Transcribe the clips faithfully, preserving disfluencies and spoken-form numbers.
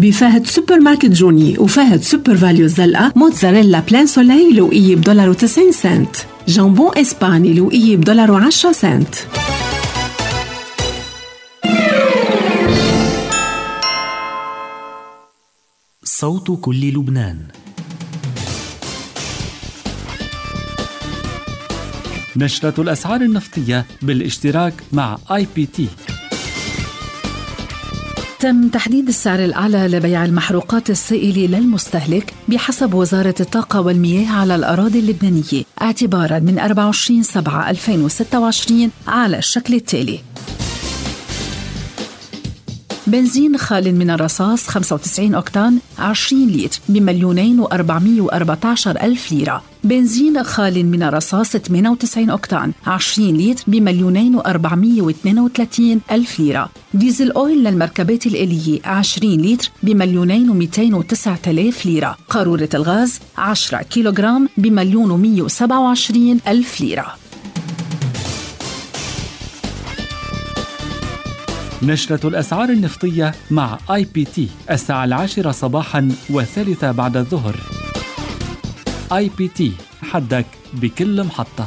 بفهد سوبر ماركت جوني وفهد سوبر فاليو الزلقة. موتزاريلا بلان سولاي لوقية بدولار وتسعين سنت. جامبون إسباني لوقية بدولار وعشرة سنت. صوت كل لبنان. نشرة الأسعار النفطية بالاشتراك مع آي بي تي. تم تحديد السعر الأعلى لبيع المحروقات السائلة للمستهلك بحسب وزارة الطاقة والمياه على الأراضي اللبنانية اعتباراً من أربعة وعشرين سبعة ألفين وستة وعشرين على الشكل التالي: بنزين خال من الرصاص خمسة وتسعين أوكتان عشرين لتر بمليونين وأربعمية وأربعة عشر ألف ليرة. بنزين خال من الرصاص ثمانية وتسعين أوكتان عشرين لتر بمليونين وأربعمية واثنين وثلاثين ألف ليرة. ديزل أويل للمركبات الآلية عشرين لتر بمليونين ومئتين وتسعة آلاف ليرة. قارورة الغاز عشرة كيلوغرام بمليون ومية وسبعة وعشرين ألف ليرة. نشرة الأسعار النفطية مع آي بي تي الساعة العاشرة صباحاً والثالثة بعد الظهر. آي بي تي، حدك بكل محطة.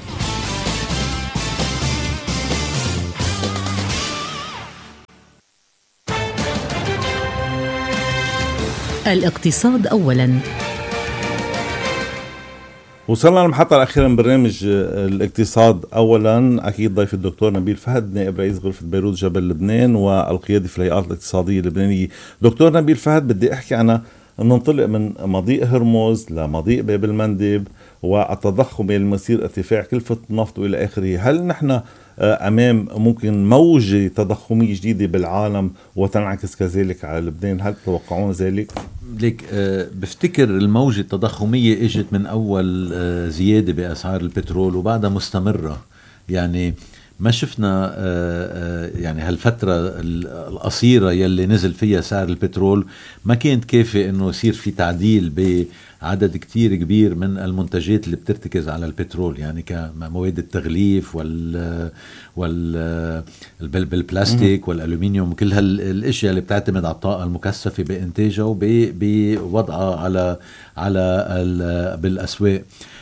الاقتصاد أولاً. وصلنا للمحطة الأخيرة من برنامج الاقتصاد أولا. أكيد ضيف الدكتور نبيل فهد، نائب رئيس غرفة بيروت جبل لبنان والقيادي في الهيئات الاقتصادية اللبنانية. دكتور نبيل فهد، بدي أحكي أنا ننطلق من مضيق هرمز لمضيق باب المندب والتضخم المسير ارتفاع كلفة النفط وإلى آخره. هل نحن أمام ممكن موجة تضخمية جديدة بالعالم وتنعكس كذلك على لبنان؟ هل تتوقعون ذلك؟ ليك أه بفتكر الموجة التضخمية اجت من أول أه زيادة بأسعار البترول وبعدها مستمرة. يعني ما شفنا أه يعني هالفترة القصيرة يلي نزل فيها سعر البترول ما كانت كافية انه يصير في تعديل بعدد كتير كبير من المنتجات اللي بترتكز على البترول، يعني كمواد التغليف وال وال بالبلاستيك والألومنيوم وكل هالاشياء اللي بتعتمد على الطاقة المكثفة بإنتاجها وبوضعها على على بالأسواق.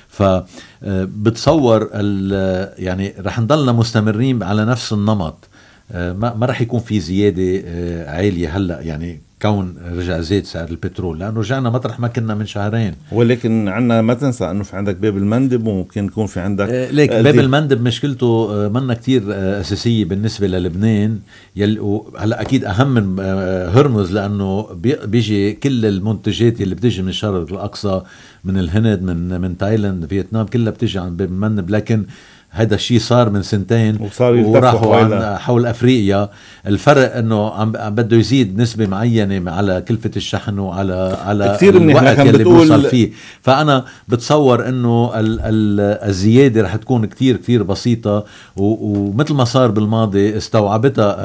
فبتصور يعني رح نضلنا مستمرين على نفس النمط، ما رح يكون في زيادة عالية هلأ يعني كون رجع زيد سعر البترول، لأنه رجعنا مطرح ما كنا من شهرين. ولكن عنا ما تنسى أنه في عندك باب المندب وممكن يكون في عندك آه ليك باب المندب مشكلته آه منا كتير آه أساسية بالنسبة للبنان. هلأ أكيد أهم من آه هرمز، لأنه بي بيجي كل المنتجات اللي بتيجي من الشرق الأقصى، من الهند، من من تايلاند، فيتنام، كلها بتيجي عن باب المندب. لكن هذا الشيء صار من سنتين وراحوا عن حول أفريقيا. الفرق أنه عم بده يزيد نسبة معينة على كلفة الشحن وعلى على الوقت اللي بيوصل فيه. فأنا بتصور أنه ال ال الزيادة رح تكون كتير كتير بسيطة، ومثل ما صار بالماضي استوعبتها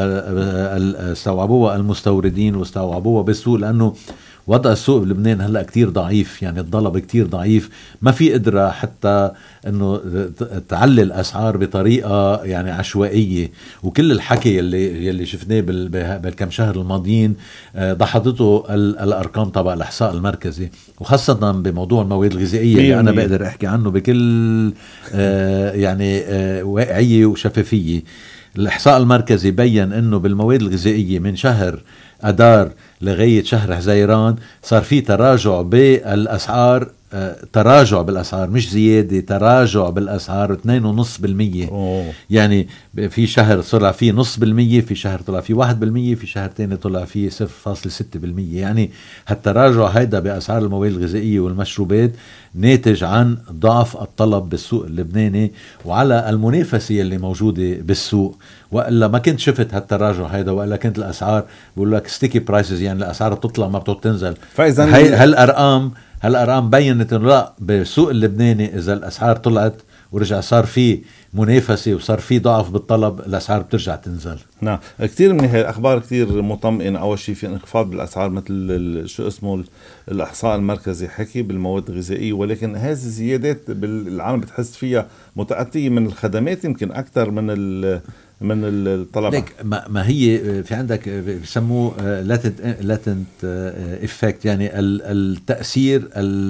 استوعبوها المستوردين واستوعبوها بالسوق، لأنه وضع السوق بلبنان هلأ كتير ضعيف، يعني الطلب كتير ضعيف، ما في قدرة حتى انه تعلي الاسعار بطريقة يعني عشوائية. وكل الحكي اللي يلي شفناه بالكم شهر الماضيين ضحضته الارقام تبع الاحصاء المركزي، وخاصة بموضوع المواد الغذائية اللي انا بقدر احكي عنه بكل يعني واقعية وشفافية. الاحصاء المركزي بيّن انه بالمواد الغذائية من شهر أدار لغاية شهر حزيران صار في تراجع بالأسعار، تراجع بالأسعار مش زيادة، تراجع بالأسعار اثنين ونص بالمية. يعني في شهر طلع فيه نص بالمية، في شهر طلع فيه واحد بالمية، في شهر تاني طلع فيه صفر فاصلة ستة بالمية. يعني هالتراجع هيدا بأسعار المواد الغذائية والمشروبات ناتج عن ضعف الطلب بالسوق اللبناني وعلى المنافسة اللي موجودة بالسوق. وإلا ما كنت شفت هالتراجع هيدا، وإلا كنت الأسعار بقول لك ستيكي برايسز، يعني الأسعار بتطلع ما بتنزل. فإذا هالأرقام هالأرقام بيّنت إنه لا، بالسوق اللبناني إذا الأسعار طلعت ورجع صار فيه منافسة وصار فيه ضعف بالطلب، الأسعار بترجع تنزل. نعم، كتير من هاي الأخبار كتير مطمئنة. أول شيء في انخفاض بالأسعار مثل شو اسمه الإحصاء المركزي حكي بالمواد الغذائية، ولكن هذه الزيادات بالعالم بتحس فيها متأتية من الخدمات يمكن أكثر من من الطلبة. ليك ما, ما هي في عندك بسموه latent latent effect، يعني التأثير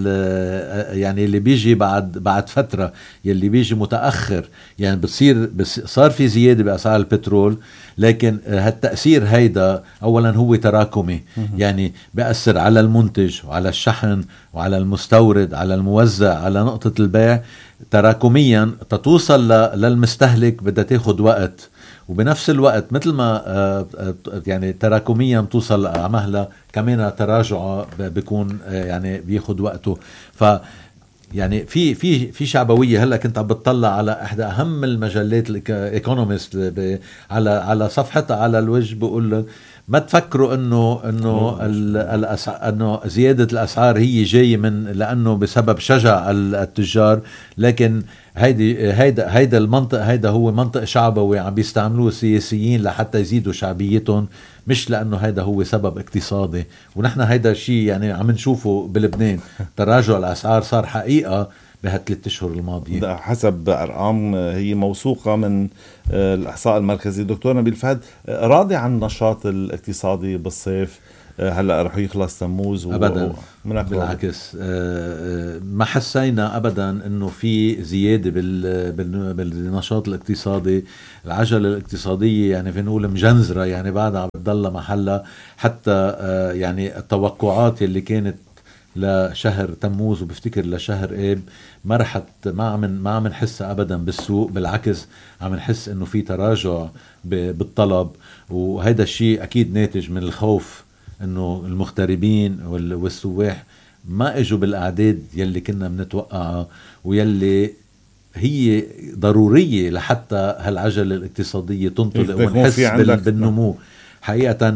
يعني اللي بيجي بعد بعد فترة، يلي بيجي متأخر، يعني بتصير صار في زيادة بأسعار البترول، لكن هالتأثير هيدا أولا هو تراكمي، يعني بيأثر على المنتج وعلى الشحن وعلى المستورد على الموزع على نقطة البيع تراكميا، تتوصل للمستهلك بدها تاخد وقت، وبنفس الوقت مثل ما يعني تراكميا توصل عمهلا كمان تراجع بيكون يعني بياخد وقته. ف يعني في في في شعبويه. هلا كنت عم بتطلع على احدى اهم المجلات الايكونومست على على صفحتها على الوجه بقول ما تفكروا انه انه انه زياده الاسعار هي جايه من لانه بسبب شجع التجار، لكن هيدي هيدا هيدا المنطق هيدا هو منطق شعبوي عم بيستعملوه السياسيين لحتى يزيدوا شعبيتهم، مش لانه هيدا هو سبب اقتصادي. ونحن هيدا الشيء يعني عم نشوفه بلبنان، تراجع الاسعار صار حقيقه بهالثلاث اشهر الماضيه حسب ارقام هي موثوقه من الاحصاء المركزي. دكتور نبيل فهد، راضي عن النشاط الاقتصادي بالصيف؟ هلا رح يخلص تموز و... ابدا بالعكس، ما حسينا ابدا انه في زياده بال... بال... بالنشاط الاقتصادي. العجله الاقتصاديه يعني في نقول مجنزره، يعني بعدها بتضل محلها. حتى يعني التوقعات اللي كانت لشهر تموز وبفتكر لشهر اب ما رحت ما عم ما عم نحسها ابدا بالسوق، بالعكس عم نحس انه في تراجع بالطلب، وهذا الشيء اكيد ناتج من الخوف انه المغتربين والسواح ما اجوا بالاعداد يلي كنا بنتوقعها ويلي هي ضروريه لحتى هالعجله الاقتصاديه تنطلق ونحس بالنمو. حقيقه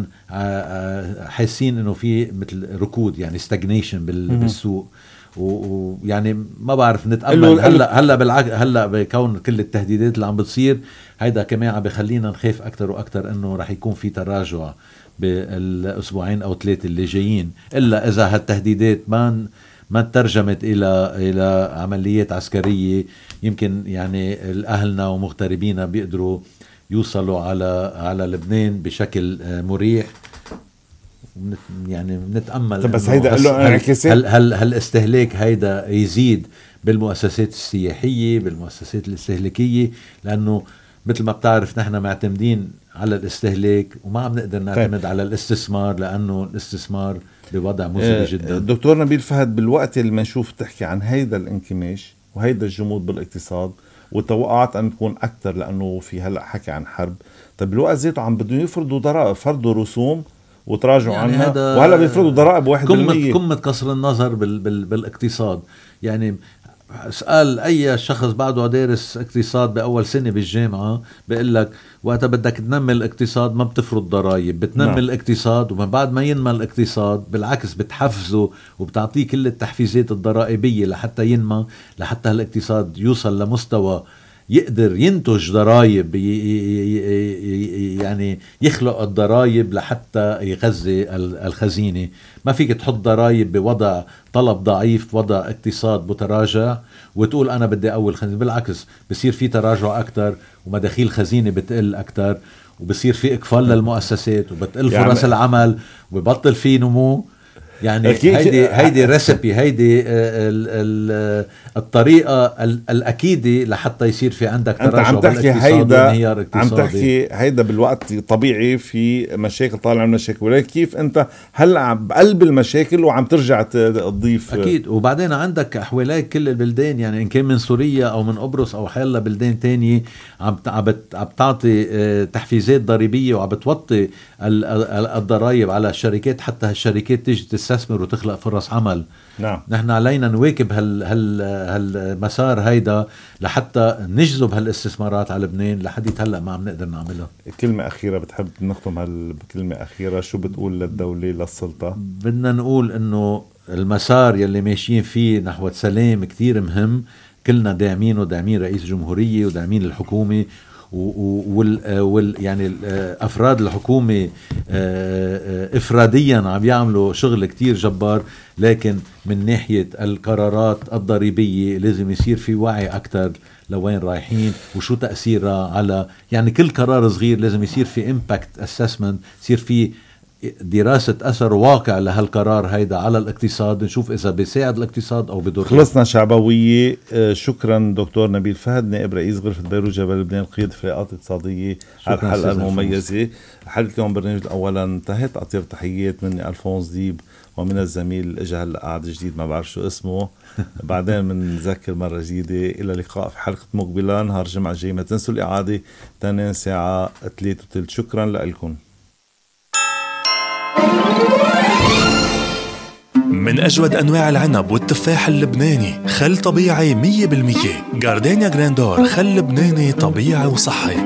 حاسين انه في مثل ركود، يعني stagnation بالسوق، ويعني ما بعرف نتأمل هلا هلا بالعكس هلا بكون كل التهديدات اللي عم بتصير هيدا كمان عم بخلينا نخاف اكثر واكثر انه رح يكون في تراجع بالاسبوعين او ثلاثه اللي جايين، الا اذا هالتهديدات ما ما ترجمت الى الى عمليات عسكريه. يمكن يعني اهلنا ومغتربينا بيقدروا يوصلوا على على لبنان بشكل مريح، يعني بنتأمل بس هيدا هل هل هالاستهلاك هيدا يزيد بالمؤسسات السياحية بالمؤسسات الاستهلاكية، لأنه مثل ما بتعرف نحن معتمدين على الاستهلاك وما عم نقدر نعتمد طيب. على الاستثمار، لأنه الاستثمار بوضع مزري جدا. دكتور نبيل فهد، بالوقت اللي منشوف تحكي عن هيدا الانكماش وهيدا الجمود بالاقتصاد والتوقعات أن تكون أكتر لأنه في هلأ حكي عن حرب، طيب بالوقت ذاته عم بدهم يفرضوا ضرائب، فرضوا رسوم وتراجعوا يعني عنها، وهلا بيفرضوا ضرائب واحد بالمية. قمة قصر النظر بال بال بالاقتصاد. يعني اسأل أي شخص بعده دارس اقتصاد بأول سنة بالجامعة بيقول لك وقتها بدك تنمي الاقتصاد ما بتفرض ضرائب، بتنمي نعم. الاقتصاد، ومن بعد ما ينمى الاقتصاد بالعكس بتحفزه وبتعطيه كل التحفيزات الضرائبية لحتى ينمى، لحتى الاقتصاد يوصل لمستوى يقدر ينتج ضرائب، يعني يخلق الضرائب لحتى يغذي الخزينة. ما فيك تحط ضرائب بوضع طلب ضعيف، وضع اقتصاد متراجع، وتقول أنا بدي أول خزينة. بالعكس بصير في تراجع أكتر ومداخيل خزينة بتقل أكتر، وبصير في إقفال للمؤسسات وبتقل يعني فرص العمل وبطل في نمو. يعني هيدي هيدي ريسبي، هيدي ال ال الطريقه الاكيده لحتى يصير في عندك تراجع بالاقتصاد وانهيار اقتصادي. عم تحكي هيدا بالوقت طبيعي في مشاكل طالعه من مشاكل، ولكن كيف انت هلا بقلب المشاكل وعم ترجع تضيف؟ اكيد. وبعدين عندك احوالات كل البلدان، يعني ان كان من سوريا او من قبرص او حيلا بلدان تانية عم عم بتعطي تحفيزات ضريبيه وعم بتوطي الضرائب على الشركات حتى هالشركات تيجي تستثمر وتخلق فرص عمل. نعم. نحن علينا نواكب هال هال هالمسار هيدا لحتى نجذب هالاستثمارات على لبنان. لحد هلا ما عم نقدر نعملها. كلمة أخيرة بتحب نختم هالكلمة أخيرة، شو بتقول للدولة للسلطة؟ بدنا نقول إنه المسار يلي ماشيين فيه نحو السلام كتير مهم، كلنا داعمين وداعمين رئيس جمهورية وداعمين الحكومة وال وال يعني افراد الحكومه افراديا عم يعملوا شغل كتير جبار، لكن من ناحيه القرارات الضريبيه لازم يصير في وعي اكتر لوين رايحين وشو تأثيرها على، يعني كل قرار صغير لازم يصير في امباكت اسسمنت، يصير في دراسة أثر واقع لهالقرار هيدا على الاقتصاد، نشوف إذا بيساعد الاقتصاد أو بضر. خلصنا شعبوية. شكرا دكتور نبيل فهد نائب رئيس غرفة بيروت جبل لبنان القيادي في الفئات الاقتصادية على الحلقة المميزة. حلقة اليوم برنامج أولا انتهت. أطيب تحيات مني ألفونس ديب ومن الزميل اجى هلا قاعد جديد ما بعرف شو اسمه بعدين بنذكر مرة جديدة. إلى اللقاء في حلقة مقبلة نهار الجمعة الجاي. ما تنسوا الإعادة تنين ساعة ثلاثة وثلث. شكرا لكم. من أجود أنواع العنب والتفاح اللبناني، خل طبيعي مية بالمية. جاردينيا جراندور، خل لبناني طبيعي وصحي.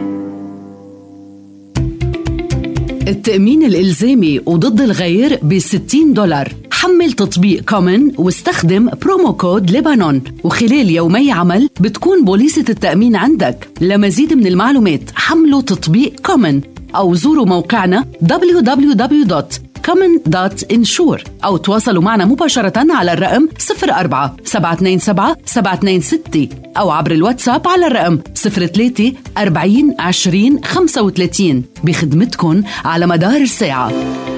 التأمين الإلزامي وضد الغير بستين دولار. حمل تطبيق كومن واستخدم برومو كود لبنان، وخلال يومي عمل بتكون بوليسة التأمين عندك. لمزيد من المعلومات حملوا تطبيق كومن أو زوروا موقعنا دبليو دبليو دبليو دوت كومن دوت انشور أو تواصلوا معنا مباشرة على الرقم صفر أربعة سبعة اثنين سبعة سبعة اثنين ستة أو عبر الواتساب على الرقم صفر ثلاثة أربعين عشرين خمسة وثلاثين. بخدمتكم على مدار الساعة.